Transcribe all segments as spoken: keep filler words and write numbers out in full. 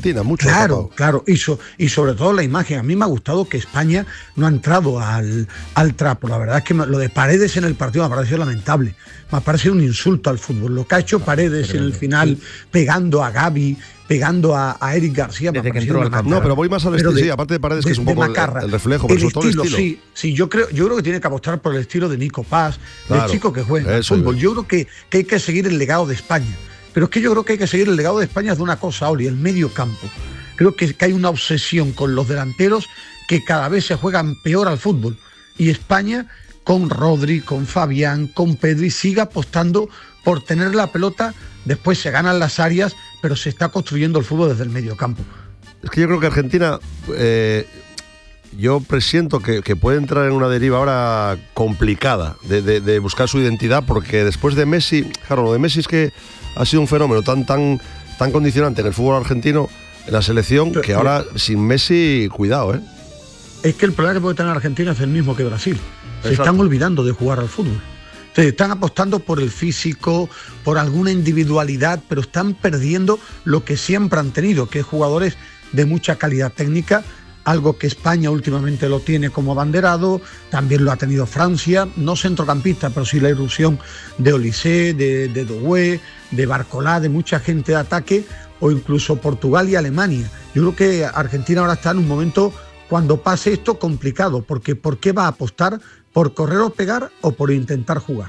Argentina, mucho. Claro, claro, y, so, y sobre todo la imagen. A mí me ha gustado que España no ha entrado al, al trapo. La verdad es que me, lo de Paredes en el partido me ha parecido lamentable. Me ha parecido un insulto al fútbol. Lo que ha hecho Paredes en el final, pegando a Gavi, pegando a, a Eric García, desde que entró al campo. No, pero voy más al estilo, sí, aparte de Paredes, de, que es un poco el, el reflejo, pero el sobre estilo, todo el estilo. Sí, sí, yo creo, yo creo que tiene que apostar por el estilo de Nico Paz, claro, del chico que juega al fútbol. Es. Yo creo que, que hay que seguir el legado de España. Pero es que yo creo que hay que seguir el legado de España de una cosa, Oli, el medio campo. Creo que, que hay una obsesión con los delanteros que cada vez se juegan peor al fútbol. Y España, con Rodri, con Fabián, con Pedri, sigue apostando por tener la pelota. Después se ganan las áreas, pero se está construyendo el fútbol desde el medio campo. Es que yo creo que Argentina, eh, yo presiento que, que puede entrar en una deriva ahora complicada de, de, de buscar su identidad, porque después de Messi, claro, lo de Messi es que ha sido un fenómeno tan, tan, tan condicionante en el fútbol argentino, en la selección, pero, que ahora sin Messi, cuidado, ¿eh? Es que el problema que puede tener Argentina es el mismo que Brasil. Se Exacto. están olvidando de jugar al fútbol. Entonces, están apostando por el físico, por alguna individualidad, pero están perdiendo lo que siempre han tenido, que es jugadores de mucha calidad técnica, algo que España últimamente lo tiene como abanderado, también lo ha tenido Francia, no centrocampista, pero sí la irrupción de Olise, de, de Doué, de Barcolá, de mucha gente de ataque, o incluso Portugal y Alemania. Yo creo que Argentina ahora está en un momento, cuando pase esto, complicado, porque ¿por qué va a apostar? ¿Por correr o pegar o por intentar jugar?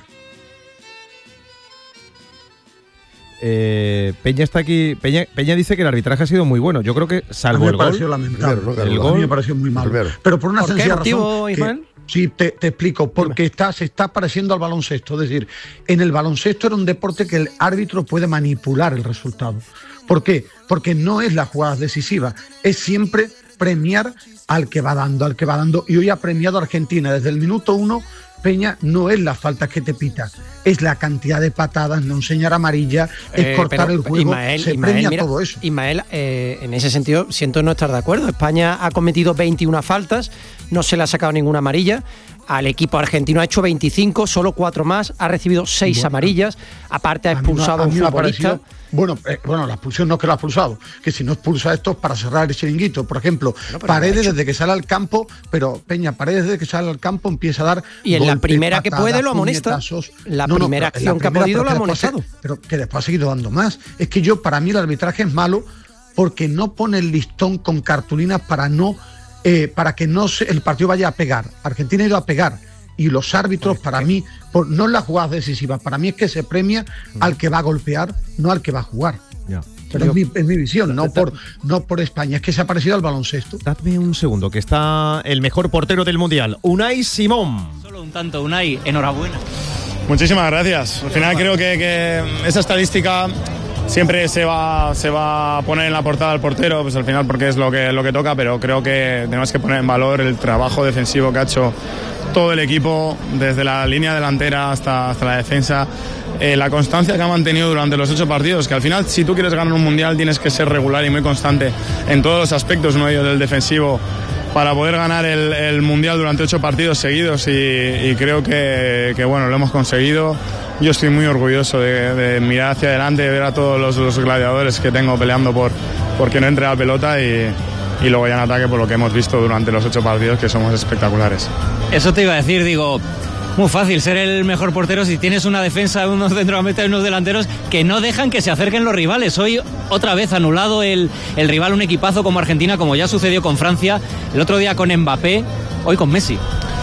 Eh, Peña está aquí. Peña, Peña dice que el arbitraje ha sido muy bueno. Yo creo que salvo el gol. A mí me pareció lamentable. Primero, ¿no? El, el gol a mí me pareció muy malo. Primero. Pero por una ¿Por sencilla qué motivo, razón. Ismael? Que, sí, te, te explico. Porque está, se está pareciendo al baloncesto. Es decir, en el baloncesto era un deporte que el árbitro puede manipular el resultado. ¿Por qué? Porque no es la jugada decisiva. Es siempre premiar al que va dando, al que va dando. Y hoy ha premiado a Argentina desde el minuto uno. Peña, no es la falta que te pita, es la cantidad de patadas, no enseñar amarilla, es eh, cortar el juego, Ismael, se Ismael, premia mira, todo eso. Ismael, eh, en ese sentido siento no estar de acuerdo. España ha cometido veintiuna faltas, no se le ha sacado ninguna amarilla. Al equipo argentino ha hecho veinticinco, solo cuatro más, ha recibido seis bueno, amarillas, aparte ha expulsado a un futbolista. Bueno, eh, bueno, la expulsión no es que lo ha expulsado, que si no expulsa esto es para cerrar el chiringuito. Por ejemplo, no, Paredes desde que sale al campo, pero Peña, Paredes desde que sale al campo empieza a dar y en golpes, la primera patadas, que puede lo amonesta. La no, primera no, acción la primera, que ha podido lo ha amonestado. Pero que después ha seguido dando más. Es que yo, para mí el arbitraje es malo porque no pone el listón con cartulinas para no eh, para que no se, el partido vaya a pegar. Argentina ha ido a pegar. Y los árbitros, para mí, por, no en las jugadas decisivas, para mí es que se premia al que va a golpear, no al que va a jugar. Ya. Pero Yo, es, mi, es mi visión, no por, no por España, es que se ha parecido al baloncesto. Dadme un segundo, que está el mejor portero del Mundial, Unai Simón. Solo un tanto, Unai, enhorabuena. Muchísimas gracias. Al final creo que, que esa estadística siempre se va, se va a poner en la portada al portero, pues al final porque es lo que, lo que toca, pero creo que tenemos que poner en valor el trabajo defensivo que ha hecho todo el equipo, desde la línea delantera hasta, hasta la defensa, eh, la constancia que ha mantenido durante los ocho partidos, que al final si tú quieres ganar un mundial tienes que ser regular y muy constante en todos los aspectos, uno de ellos del defensivo, para poder ganar el, el mundial durante ocho partidos seguidos y, y creo que, que bueno, lo hemos conseguido. Yo estoy muy orgulloso de, de mirar hacia adelante, de ver a todos los, los gladiadores que tengo peleando por, por que no entre la pelota y, y luego ya en ataque por lo que hemos visto durante los ocho partidos, que somos espectaculares. Eso te iba a decir, digo, muy fácil ser el mejor portero si tienes una defensa, unos centrocampistas y unos delanteros que no dejan que se acerquen los rivales. Hoy otra vez anulado el, el rival, un equipazo como Argentina, como ya sucedió con Francia, el otro día con Mbappé, hoy con Messi.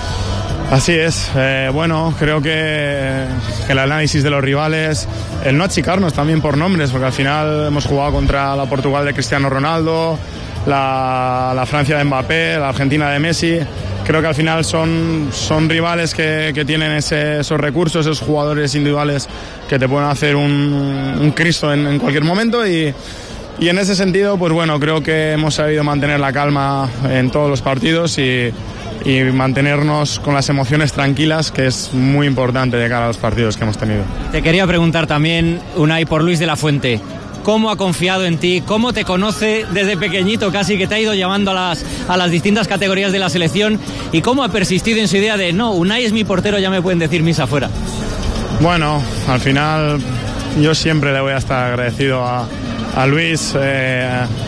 Así es, eh, bueno, creo que, que el análisis de los rivales, el no achicarnos también por nombres, porque al final hemos jugado contra la Portugal de Cristiano Ronaldo, la, la Francia de Mbappé, la Argentina de Messi. Creo que al final son, son rivales que, que tienen ese, esos recursos, esos jugadores individuales que te pueden hacer un, un Cristo en, en cualquier momento y, y en ese sentido, pues bueno, creo que hemos sabido mantener la calma en todos los partidos y, y mantenernos con las emociones tranquilas, que es muy importante de cara a los partidos que hemos tenido. Te quería preguntar también, Unai, por Luis de la Fuente. ¿Cómo ha confiado en ti? ¿Cómo te conoce desde pequeñito casi, que te ha ido llamando a las, a las distintas categorías de la selección? ¿Y cómo ha persistido en su idea de, no, Unai es mi portero, ya me pueden decir misa fuera? Bueno, al final yo siempre le voy a estar agradecido a, a Luis. Eh,